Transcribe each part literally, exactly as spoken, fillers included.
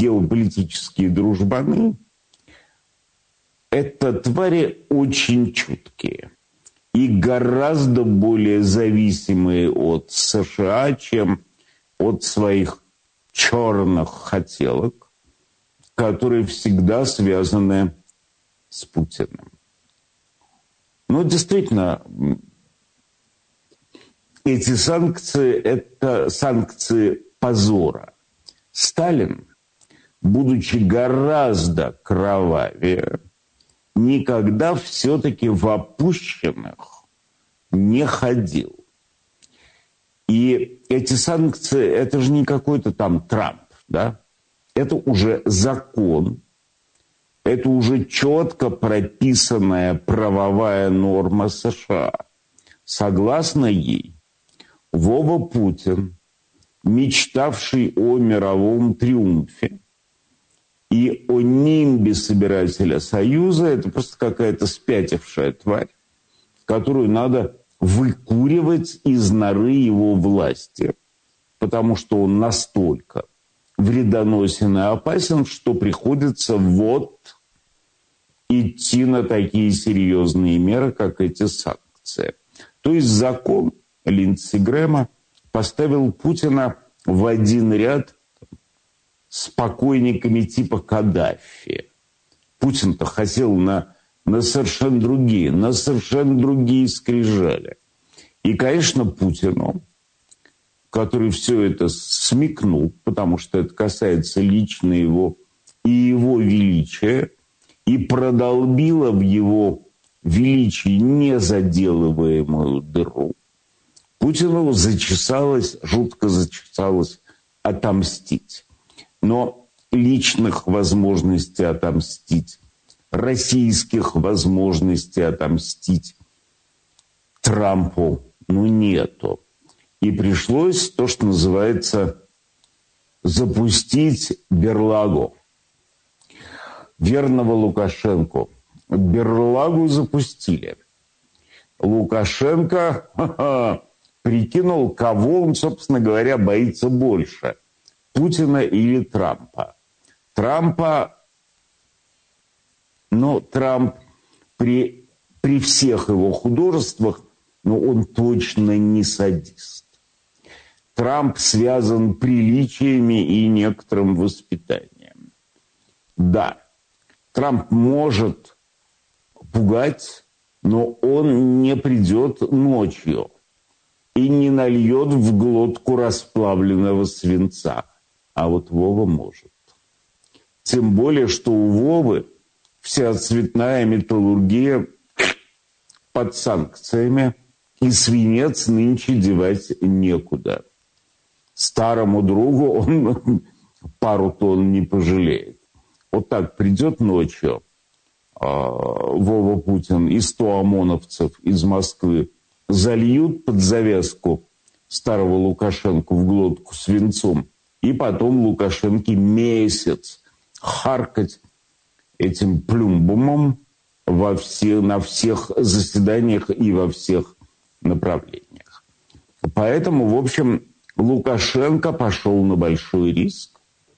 геополитические дружбаны – это твари очень чуткие и гораздо более зависимые от США, чем от своих черных хотелок, которые всегда связаны с Путиным. Ну, действительно, эти санкции – это санкции позора. Сталин, будучи гораздо кровавее, никогда все-таки в опущенных не ходил. И эти санкции – это же не какой-то там Трамп, да? Это уже закон, это уже четко прописанная правовая норма США. Согласно ей, Вова Путин, мечтавший о мировом триумфе и о нимбе собирателя Союза, это просто какая-то спятившая тварь, которую надо выкуривать из норы его власти, потому что он настолько вредоносен и опасен, что приходится вот идти на такие серьезные меры, как эти санкции. То есть закон Линдси Грэма поставил Путина в один ряд с покойниками типа Каддафи. Путин-то хотел на, на совершенно другие, на совершенно другие скрижали. И, конечно, Путину, который все это смекнул, потому что это касается лично его и его величия, и продолбило в его величии незаделываемую дыру, Путину зачесалось, жутко зачесалось отомстить. Но личных возможностей отомстить, российских возможностей отомстить Трампу, ну, нету. И пришлось то, что называется, запустить Берлагу. Верного Лукашенко. Берлагу запустили. Лукашенко ха-ха, прикинул, кого он, собственно говоря, боится больше. Путина или Трампа. Трампа, ну, Трамп при, при всех его художествах, ну, он точно не садист. Трамп связан приличиями и некоторым воспитанием. Да, Трамп может пугать, но он не придет ночью и не нальет в глотку расплавленного свинца. А вот Вова может. Тем более, что у Вовы вся цветная металлургия под санкциями, и свинец нынче девать некуда. Старому другу он пару тонн не пожалеет. Вот так придет ночью э, Вова Путин и сто ОМОНовцев из Москвы зальют под завязку старого Лукашенко в глотку свинцом, и потом Лукашенке месяц харкать этим плюмбумом во все, на всех заседаниях и во всех направлениях. Поэтому, в общем, Лукашенко пошел на большой риск.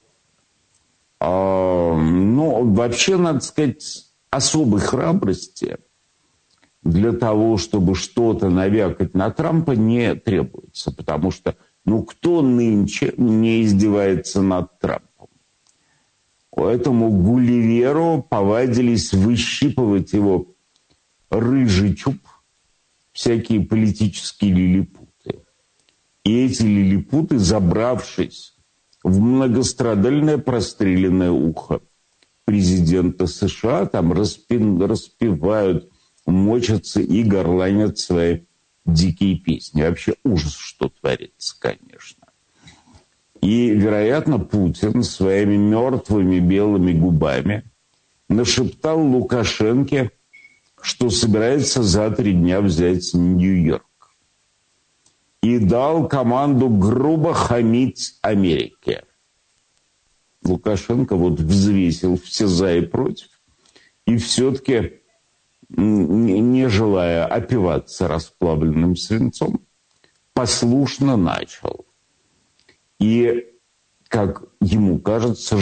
А, но вообще, надо сказать, особой храбрости для того, чтобы что-то навякать на Трампа, не требуется. Потому что, ну, кто нынче не издевается над Трампом? Поэтому Гулливеру повадились выщипывать его рыжий чуб, всякие политические лилипуты. И эти лилипуты, забравшись в многострадальное простреленное ухо президента США, там распи- распевают, мочатся и горланят свои дикие песни. Вообще ужас, что творится, конечно. И, вероятно, Путин своими мертвыми белыми губами нашептал Лукашенке, что собирается за три дня взять Нью-Йорк. И дал команду грубо хамить Америке. Лукашенко вот взвесил все за и против, и все-таки, не желая опиваться расплавленным свинцом, послушно начал. И, как ему кажется,